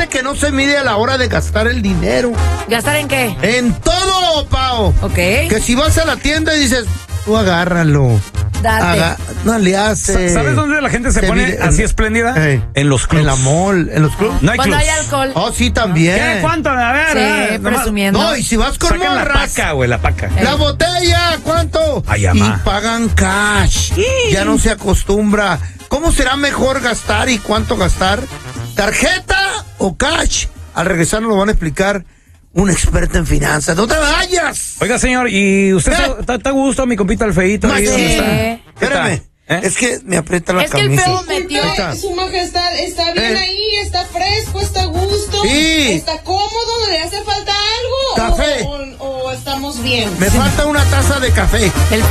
Dice que no se mide a la hora de gastar el dinero. ¿Gastar en qué? En todo, Pao. Ok. Que si vas a la tienda y dices, tú agárralo. Date. No le hace. ¿Sabes dónde la gente se pone así espléndida? En los clubs. En la mall, en los clubs. No hay Cuando clubs. hay alcohol. Oh, sí, también. ¿Qué? ¿Cuánto? A ver. Sí, presumiendo. No, y si vas con Sacan morras. la paca, güey, la paca. La botella, ¿cuánto? Ay, y amá. pagan cash. Ya no se acostumbra. ¿Cómo será mejor gastar y cuánto gastar? ¿Tarjeta o cash? Al regresar nos lo van a explicar un experto en finanzas. ¡No te vayas! Oiga, señor, ¿y usted está a gusto, mi compita el feíto? Ahí Sí. donde está? Espérame. Es que me aprieta la Es que el camisa. feo metió. Su majestad, está bien ahí, está fresco, está a gusto, Sí. está cómodo, ¿le hace falta algo? Café. ¿O estamos bien? Me falta una taza de café. El